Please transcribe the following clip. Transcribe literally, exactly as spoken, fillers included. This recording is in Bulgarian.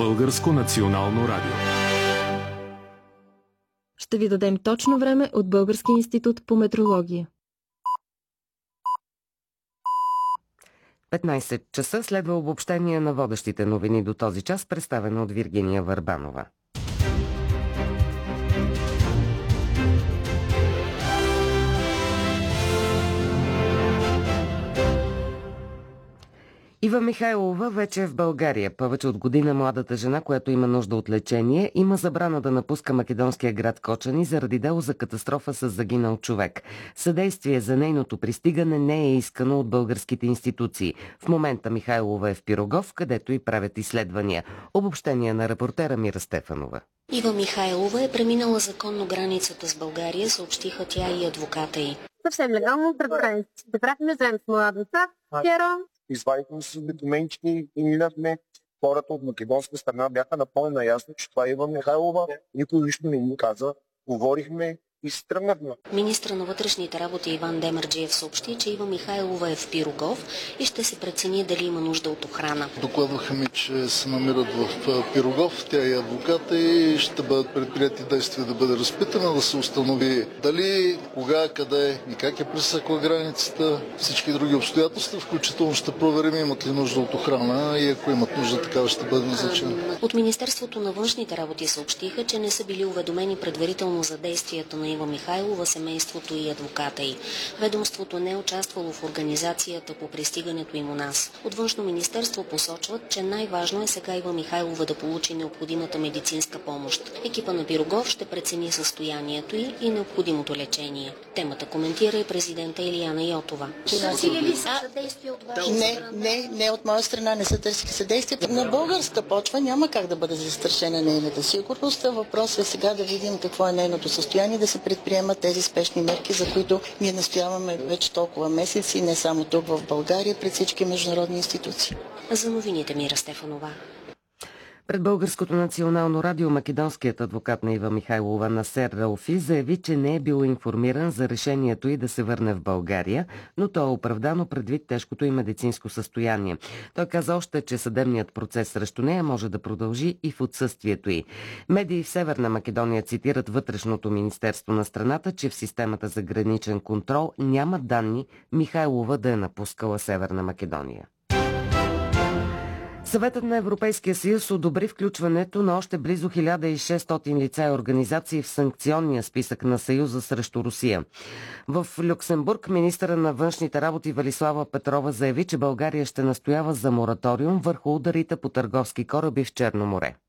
Българско национално радио. Ще ви дадем точно време от Български институт по метрология. петнайсет часа следва обобщение на водещите новини до този час, представено от Виргиния Върбанова. Ива Михайлова вече е в България. Повече от година младата жена, която има нужда от лечение, има забрана да напуска македонския град Кочани заради дело за катастрофа с загинал човек. Съдействие за нейното пристигане не е искано от българските институции. В момента Михайлова е в Пирогов, където и правят изследвания. Обобщение на репортера Мира Стефанова. Ива Михайлова е преминала законно границата с България, съобщиха тя и адвоката й. Съвсем легално пред границата. Бяхме заедно с младата. Вчера извадихме с документите и минахме. Хората от македонска страна бяха напълно наясни, че това е Ива Михайлова. Никой нищо не ни каза. Говорихме и се тръгнахме. Министър на вътрешните работи Иван Демерджиев съобщи, че Ива Михайлова е в Пирогов и ще се прецени дали има нужда от охрана. Докладваха ми, че се намират в Пирогов, тя и адвоката, и ще бъдат предприяти действия да бъде разпитана, да се установи дали, кога, къде и как е пресекла границата, всички други обстоятелства, включително ще проверим имат ли нужда от охрана и ако имат нужда, такава ще бъде назначена. От Министерството на външните работи съобщиха, че не са били уведомени предварително за действията на Ива Михайлова, семейството и адвоката й. Ведомството не е участвало в организацията по пристигането им у нас. От Външно министерство посочват, че най-важно е сега Ива Михайлова да получи необходимата медицинска помощ. Екипа на Пирогов ще прецени състоянието й и необходимото лечение. Темата коментира и президента Илияна Йотова. търсили ли са съдействие от ваша Не, страна? не, не от моя страна не са търсили съдействие. На българска почва няма как да бъде застрашена нейната сигурност. Въпросът е сега да видим какво е нейното състояние, да се предприемат тези спешни мерки, за които ние настояваме вече толкова месеци, не само тук в България, пред всички международни институции. За новините Мира Стефанова. Пред Българското национално радио македонският адвокат на Ива Михайлова Насер Рауфи заяви, че не е бил информиран за решението й да се върне в България, но то е оправдано предвид тежкото и медицинско състояние. Той каза още, че съдебният процес срещу нея може да продължи и в отсъствието й. Медии в Северна Македония цитират вътрешното министерство на страната, че в системата за граничен контрол няма данни Михайлова да е напускала Северна Македония. Съветът на Европейския съюз одобри включването на още близо хиляда и шестстотин лица и организации в санкционния списък на Съюза срещу Русия. В Люксембург министъра на външните работи Велислава Петрова заяви, че България ще настоява за мораториум върху ударите по търговски кораби в Черно море.